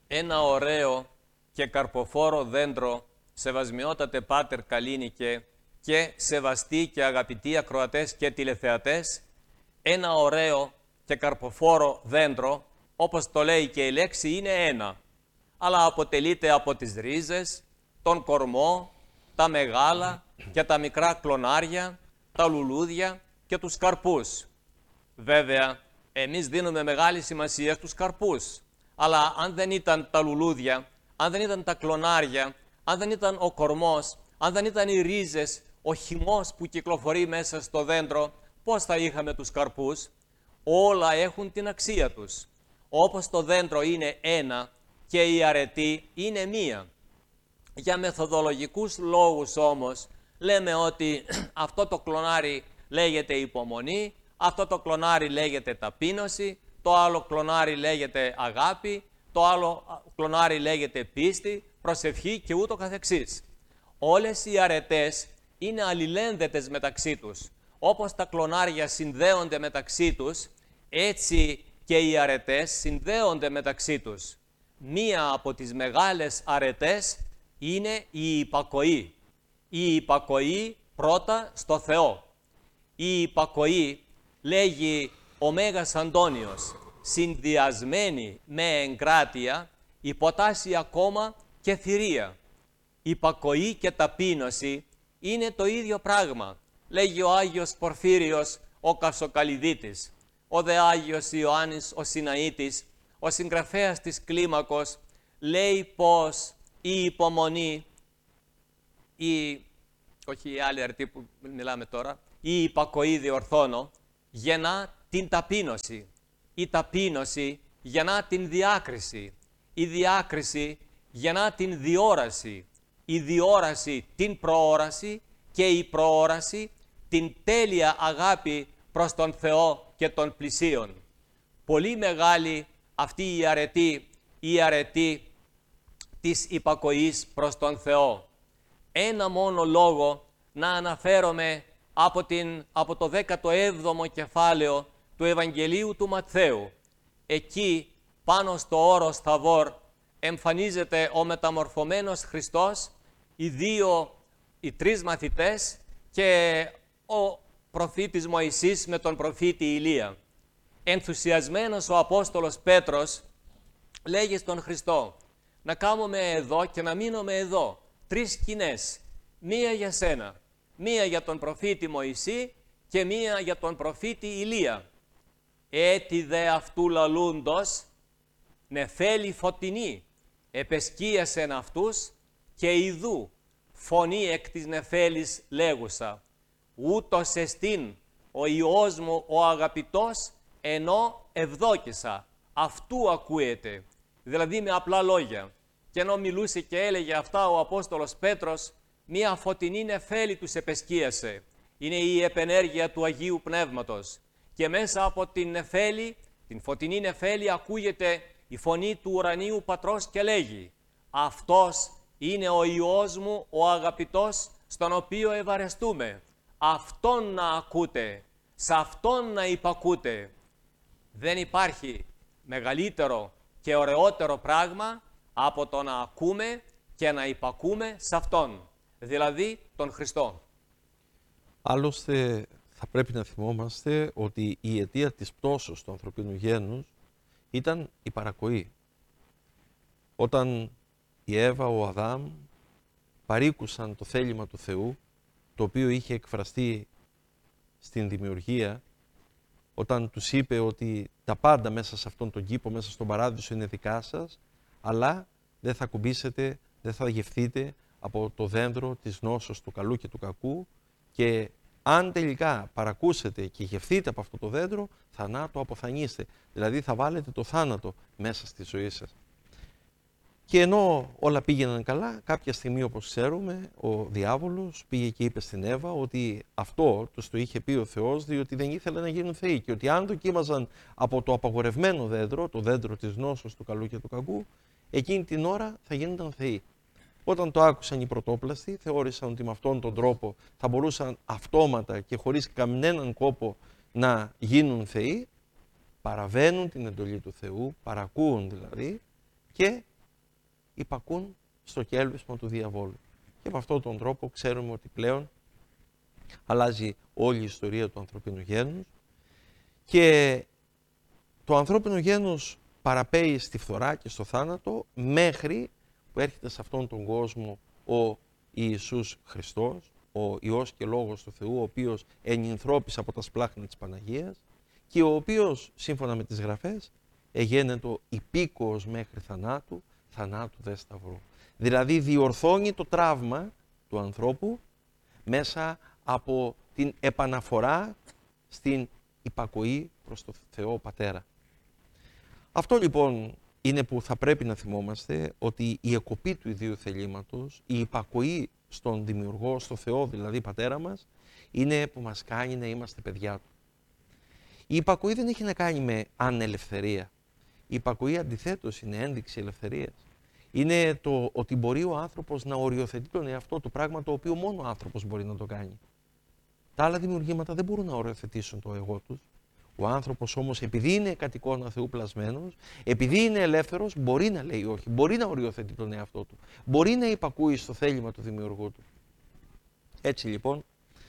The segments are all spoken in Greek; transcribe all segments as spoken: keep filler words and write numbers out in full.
ένα ωραίο και καρποφόρο δέντρο, σεβασμιότατε Πάτερ Καλίνικε και σεβαστοί και αγαπητοί ακροατές και τηλεθεατές, ένα ωραίο και καρποφόρο δέντρο, όπως το λέει και η λέξη, είναι ένα, αλλά αποτελείται από τις ρίζες, τον κορμό, τα μεγάλα και τα μικρά κλονάρια, τα λουλούδια και τους καρπούς. Βέβαια, εμείς δίνουμε μεγάλη σημασία στους καρπούς, αλλά αν δεν ήταν τα λουλούδια, αν δεν ήταν τα κλονάρια, αν δεν ήταν ο κορμός, αν δεν ήταν οι ρίζες, ο χυμός που κυκλοφορεί μέσα στο δέντρο, πώς θα είχαμε τους καρπούς? Όλα έχουν την αξία τους. Όπως το δέντρο είναι ένα και η αρετή είναι μία. Για μεθοδολογικούς λόγους όμως, λέμε ότι αυτό το κλονάρι λέγεται υπομονή, αυτό το κλονάρι λέγεται ταπείνωση, το άλλο κλονάρι λέγεται αγάπη, το άλλο κλονάρι λέγεται πίστη, προσευχή και ούτω καθεξής. Όλες οι αρετές είναι αλληλένδετες μεταξύ τους. Όπως τα κλονάρια συνδέονται μεταξύ τους, έτσι και οι αρετές συνδέονται μεταξύ τους. Μία από τις μεγάλες αρετές είναι η υπακοή. Η υπακοή πρώτα στο Θεό. Η υπακοή, λέγει ο Μέγας Αντώνιος, συνδυασμένη με εγκράτεια, υποτάσσει ακόμα και θηρία. Υπακοή και ταπείνωση είναι το ίδιο πράγμα, λέγει ο Άγιος Πορφύριος ο Καυσοκαλυδίτης. Ο δε Άγιος Ιωάννης ο Συναήτης, ο συγγραφέας της Κλίμακος, λέει πως η υπομονή, η, όχι η άλλη αρετή που μιλάμε τώρα, η υπακοή διορθώνω, γεννά την ταπείνωση. Η ταπείνωση γεννά την διάκριση. Η διάκριση γεννά την διόραση. Η διόραση την προόραση και η προόραση την τέλεια αγάπη προς τον Θεό και των πλησίων. Πολύ μεγάλη αυτή η αρετή, η αρετή της υπακοής προς τον Θεό. Ένα μόνο λόγο να αναφέρομαι από, την, από το δέκατο έβδομο κεφάλαιο του Ευαγγελίου του Ματθαίου. Εκεί, πάνω στο όρος Θαβόρ, εμφανίζεται ο μεταμορφωμένος Χριστός, οι δύο, οι τρεις μαθητές και ο προφήτης Μωυσής με τον προφήτη Ηλία. Ενθουσιασμένος ο Απόστολος Πέτρος λέγει στον Χριστό, να κάνουμε εδώ και να μείνουμε εδώ τρεις σκηνές, μία για σένα, μία για τον προφήτη Μωυσή και μία για τον προφήτη Ηλία. Έτι δε αυτού λαλούντος, νεφέλη φωτεινή, επεσκίασεν αυτούς και ιδού, φωνή εκ της νεφέλης λέγουσα, ούτως εστίν ο Υιός μου ο αγαπητός, ενώ ευδόκησα, αυτού ακούεται. Δηλαδή με απλά λόγια. Και ενώ μιλούσε και έλεγε αυτά ο Απόστολος Πέτρος, μία φωτεινή νεφέλη τους επεσκίασε. Είναι η επενέργεια του Αγίου Πνεύματος. Και μέσα από την νεφέλη, την φωτεινή νεφέλη, ακούγεται η φωνή του ουρανίου Πατρός και λέγει, αυτός είναι ο Υιός μου ο αγαπητός, στον οποίο ευαρεστούμε. Αυτόν να ακούτε, σε αυτόν να υπακούτε. Δεν υπάρχει μεγαλύτερο και ωραιότερο πράγμα από το να ακούμε και να υπακούμε σε αυτόν, δηλαδή τον Χριστό. Άλλωστε θα πρέπει να θυμόμαστε ότι η αιτία της πτώσεως του ανθρωπίνου γένους ήταν η παρακοή. Όταν η Εύα, ο Αδάμ παρήκουσαν το θέλημα του Θεού, το οποίο είχε εκφραστεί στην δημιουργία, όταν τους είπε ότι τα πάντα μέσα σε αυτόν τον κήπο, μέσα στον παράδεισο είναι δικά σας, αλλά δεν θα κουμπίσετε, δεν θα γευθείτε από το δέντρο της γνώσεως του καλού και του κακού και αν τελικά παρακούσετε και γευθείτε από αυτό το δέντρο, θανάτω αποθανείστε. Δηλαδή θα βάλετε το θάνατο μέσα στη ζωή σας. Και ενώ όλα πήγαιναν καλά, κάποια στιγμή όπως ξέρουμε, ο διάβολος πήγε και είπε στην Εύα ότι αυτό τους το είχε πει ο Θεός, διότι δεν ήθελε να γίνουν θεοί. Και ότι αν δοκίμαζαν από το απαγορευμένο δέντρο, το δέντρο της γνώσεως του καλού και του κακού, εκείνη την ώρα θα γίνονταν θεοί. Όταν το άκουσαν οι πρωτόπλαστοι, θεώρησαν ότι με αυτόν τον τρόπο θα μπορούσαν αυτόματα και χωρίς κανέναν κόπο να γίνουν θεοί, παραβαίνουν την εντολή του Θεού, παρακούουν δηλαδή, και υπακούν στο κέλβισμα του διαβόλου. Και με αυτόν τον τρόπο ξέρουμε ότι πλέον αλλάζει όλη η ιστορία του ανθρωπίνου γένους και το ανθρώπινο γένος παραπέει στη φθορά και στο θάνατο μέχρι που έρχεται σε αυτόν τον κόσμο ο Ιησούς Χριστός, ο Υιός και Λόγος του Θεού, ο οποίος ενυνθρώπησε από τα σπλάχνα της Παναγίας και ο οποίος, σύμφωνα με τις Γραφές, εγένετο υπήκοος μέχρι θανάτου, θανάτου δε σταυρού. Δηλαδή διορθώνει το τραύμα του ανθρώπου μέσα από την επαναφορά στην υπακοή προς το Θεό Πατέρα. Αυτό λοιπόν είναι που θα πρέπει να θυμόμαστε, ότι η εκοπή του ιδίου θελήματος, η υπακοή στον Δημιουργό, στο Θεό δηλαδή Πατέρα μας, είναι που μας κάνει να είμαστε παιδιά Του. Η υπακοή δεν έχει να κάνει με ανελευθερία. Η υπακοή αντιθέτως είναι ένδειξη ελευθερίας. Είναι το ότι μπορεί ο άνθρωπος να οριοθετεί τον εαυτό του, πράγμα το οποίο μόνο ο άνθρωπος μπορεί να το κάνει. Τα άλλα δημιουργήματα δεν μπορούν να οριοθετήσουν το εγώ τους. Ο άνθρωπος όμως, επειδή είναι κατ' εικόνα Θεού πλασμένος, επειδή είναι ελεύθερος, μπορεί να λέει όχι, μπορεί να οριοθετεί τον εαυτό του, μπορεί να υπακούει στο θέλημα του δημιουργού του. Έτσι λοιπόν,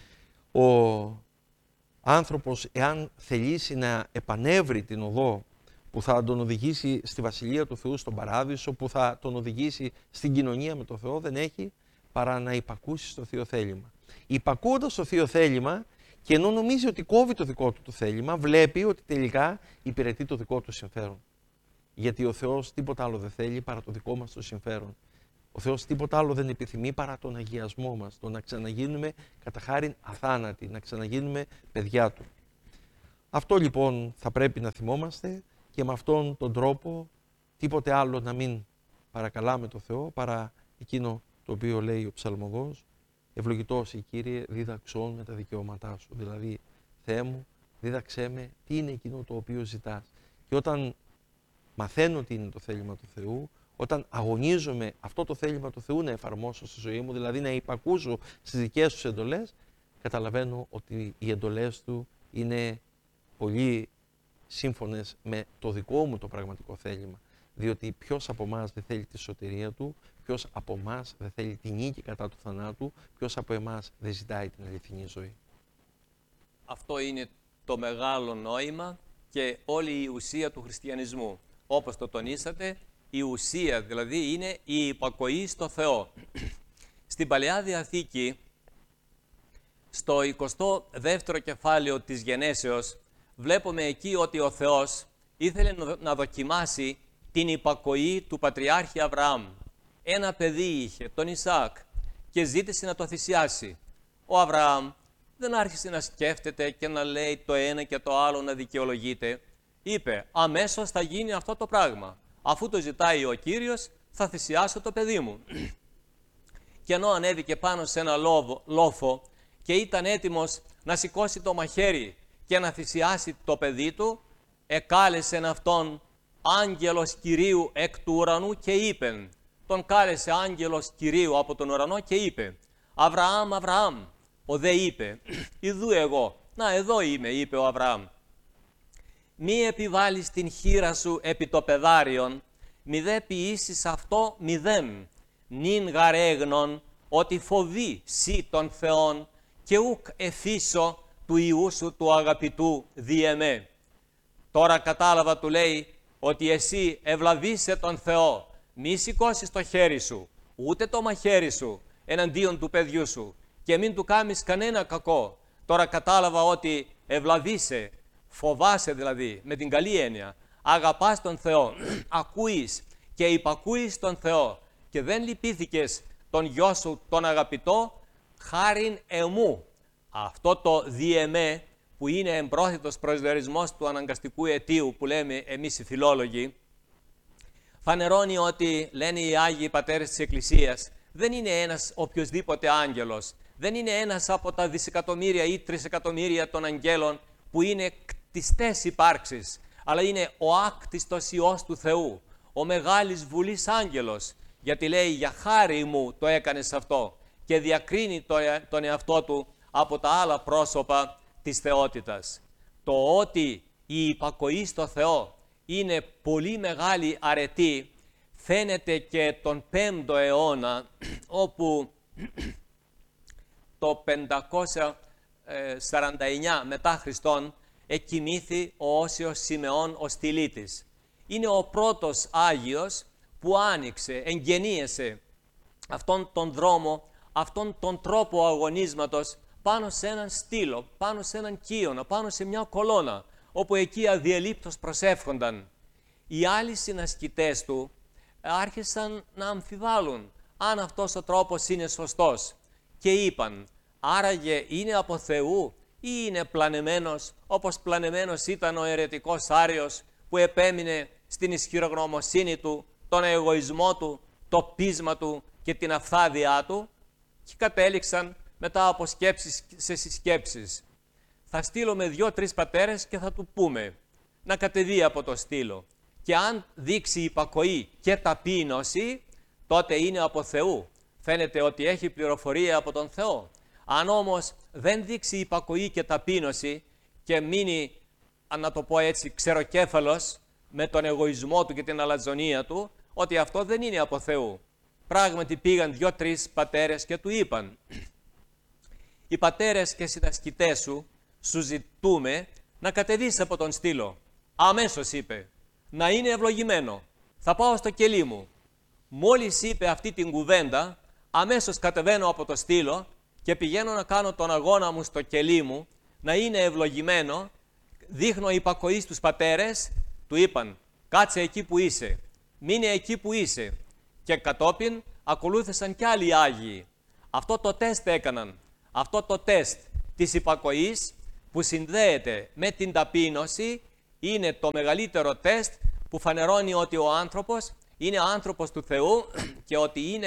ο άνθρωπος, εάν θελήσει να επανέβρει την οδό που θα τον οδηγήσει στη Βασιλεία του Θεού, στον Παράδεισο, που θα τον οδηγήσει στην κοινωνία με τον Θεό, δεν έχει παρά να υπακούσει στο Θείο θέλημα. Υπακούοντας στο Θείο θέλημα, και ενώ νομίζει ότι κόβει το δικό του το θέλημα, βλέπει ότι τελικά υπηρετεί το δικό του συμφέρον. Γιατί ο Θεός τίποτα άλλο δεν θέλει παρά το δικό μας το συμφέρον. Ο Θεός τίποτα άλλο δεν επιθυμεί παρά τον αγιασμό μας, το να ξαναγίνουμε κατά χάριν αθάνατοι, να ξαναγίνουμε παιδιά Του. Αυτό λοιπόν θα πρέπει να θυμόμαστε και με αυτόν τον τρόπο τίποτε άλλο να μην παρακαλάμε το Θεό παρά εκείνο το οποίο λέει ο ψαλμοδός: ευλογητός η Κύριε, δίδαξόν με τα δικαιώματά Σου. Δηλαδή, Θεέ μου, δίδαξέ με τι είναι εκείνο το οποίο ζητάς. Και όταν μαθαίνω τι είναι το θέλημα του Θεού, όταν αγωνίζομαι αυτό το θέλημα του Θεού να εφαρμόσω στη ζωή μου, δηλαδή να υπακούσω στις δικές Του εντολές, καταλαβαίνω ότι οι εντολές Του είναι πολύ σύμφωνες με το δικό μου το πραγματικό θέλημα. Διότι ποιος από εμάς δεν θέλει τη σωτηρία του, ποιος από εμάς δεν θέλει τη νίκη κατά του θανάτου, ποιος από εμάς δεν ζητάει την αληθινή ζωή. Αυτό είναι το μεγάλο νόημα και όλη η ουσία του χριστιανισμού. Όπως το τονίσατε, η ουσία δηλαδή είναι η υπακοή στο Θεό. Στην Παλαιά Διαθήκη, στο εικοστό δεύτερο κεφάλαιο της Γενέσεως, βλέπουμε εκεί ότι ο Θεός ήθελε να δοκιμάσει την υπακοή του Πατριάρχη Αβραάμ. Ένα παιδί είχε, τον Ισαάκ, και ζήτησε να το θυσιάσει. Ο Αβραάμ δεν άρχισε να σκέφτεται και να λέει το ένα και το άλλο να δικαιολογείται. Είπε, αμέσως θα γίνει αυτό το πράγμα. Αφού το ζητάει ο Κύριος, θα θυσιάσω το παιδί μου. Και ενώ ανέβηκε πάνω σε ένα λόβο, λόφο και ήταν έτοιμος να σηκώσει το μαχαίρι και να θυσιάσει το παιδί του, εκάλεσε αυτόν άγγελος Κυρίου εκ του ουρανού και είπε, τον κάλεσε άγγελος Κυρίου από τον ουρανό και είπε, Αβραάμ, Αβραάμ. Ο δε είπε, ιδού εγώ. Να, εδώ είμαι, είπε ο Αβραάμ. Μη επιβάλλεις την χείρα σου επί το πεδάριον, μη δε ποιήσεις αυτό μηδέν. Νυν γαρέγνον ότι φοβεί σύ των Θεών και ουκ εφήσω του Υιού σου του αγαπητού διεμέ. Τώρα κατάλαβα, του λέει, ότι εσύ ευλαβείσαι τον Θεό. Μη σηκώσεις το χέρι σου, ούτε το μαχαίρι σου, εναντίον του παιδιού σου και μην του κάνεις κανένα κακό. Τώρα κατάλαβα ότι ευλαβείσαι, φοβάσαι δηλαδή, με την καλή έννοια, αγαπάς τον Θεό, ακούεις και υπακούεις τον Θεό και δεν λυπήθηκες τον γιο σου τον αγαπητό, χάριν εμού. Αυτό το διεμέ που είναι εμπρόθετος προσδιορισμός του αναγκαστικού αιτίου που λέμε εμείς οι φιλόλογοι, φανερώνει ότι, λένε οι Άγιοι Πατέρες της Εκκλησίας, δεν είναι ένας οποιοσδήποτε άγγελος, δεν είναι ένας από τα δισεκατομμύρια ή τρισεκατομμύρια των αγγέλων που είναι κτιστές υπάρξεις, αλλά είναι ο άκτιστος Υιός του Θεού, ο μεγάλης βουλής άγγελος, γιατί λέει για χάρη μου το έκανες αυτό και διακρίνει τον εαυτό του από τα άλλα πρόσωπα της θεότητας. Το ότι η υπακοή στο Θεό είναι πολύ μεγάλη αρετή φαίνεται και τον πέμπτο αιώνα, όπου το πεντακόσια σαράντα εννιά μετά Χριστόν εκοιμήθη ο Όσιος Σιμεών ο Στυλίτης. Είναι ο πρώτος Άγιος που άνοιξε, εγγενίασε αυτόν τον δρόμο, αυτόν τον τρόπο αγωνίσματος πάνω σε έναν στήλο, πάνω σε έναν κύωνα, πάνω σε μια κολόνα, όπου εκεί αδιαλείπτως προσεύχονταν. Οι άλλοι συνασκητές του άρχισαν να αμφιβάλλουν αν αυτός ο τρόπος είναι σωστός και είπαν, άραγε είναι από Θεού ή είναι πλανεμένος, όπως πλανεμένος ήταν ο αιρετικός Άριος που επέμεινε στην ισχυρογνωμοσύνη του, τον εγωισμό του, το πείσμα του και την αφθάδειά του, και κατέληξαν μετά από σκέψεις σε συσκέψεις. Θα στείλουμε δυο-τρεις πατέρες και θα του πούμε να κατεβεί από το στήλο. Και αν δείξει υπακοή και ταπείνωση, τότε είναι από Θεού. Φαίνεται ότι έχει πληροφορία από τον Θεό. Αν όμως δεν δείξει υπακοή και ταπείνωση και μείνει, να το πω έτσι, ξεροκέφαλος με τον εγωισμό του και την αλαζονία του, ότι αυτό δεν είναι από Θεού. Πράγματι πήγαν δυο-τρεις πατέρες και του είπαν, οι πατέρες και συνασκητές σου σου ζητούμε να κατεβείς από τον στήλο. Αμέσως είπε, να είναι ευλογημένο. Θα πάω στο κελί μου. Μόλις είπε αυτή την κουβέντα, αμέσως κατεβαίνω από το στήλο και πηγαίνω να κάνω τον αγώνα μου στο κελί μου, να είναι ευλογημένο. Δείχνω υπακοή στους πατέρες, του είπαν, κάτσε εκεί που είσαι, μείνε εκεί που είσαι. Και κατόπιν ακολούθησαν κι άλλοι Άγιοι. Αυτό το τεστ έκαναν. Αυτό το τεστ της υπακοής που συνδέεται με την ταπείνωση είναι το μεγαλύτερο τεστ που φανερώνει ότι ο άνθρωπος είναι άνθρωπος του Θεού και ότι είναι